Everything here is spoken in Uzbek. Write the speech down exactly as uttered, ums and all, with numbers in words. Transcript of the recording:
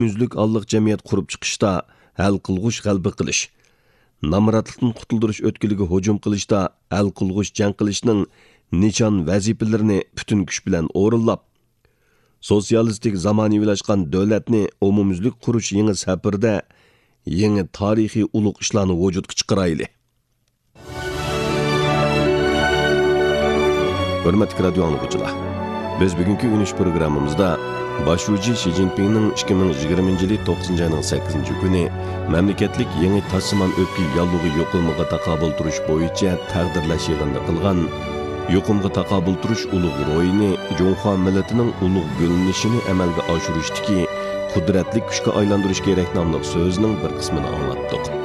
müzlük allık cemiyet kurup çıkışta hal kılgıç galbi kılış. Namratlıktan kutulduruz ötkülüge hücum kılışta hal kılgıç can kılışının nişan vazifelerini bütün güç bilen orunlap, sosyalistik zamanivilaşkan devletni umumüzlük kuruş yeni sefirde yeni tarihi uluk işlerini vücudga çıkaraylı. Hürmetli radyo anlıqçılar, biz bugünkü ünüş programımızda Başuji Xi Jinping'nin ikki ming yigirmanchi yili to'qqizinchi ayning sakkizinchi kuni memleketlik yeni tasımam ötki yallığı yoqulmaga taqabul turuş boyunca taqdirlash yig'inida qilgan yoqumga taqabul turuş ulug' ro'yini Jonxo millatining ulug' bo'linishini amalga oshirishdagi qudratli kuchga aylantirish kerak nomli so'zining bir qismini anglatdik.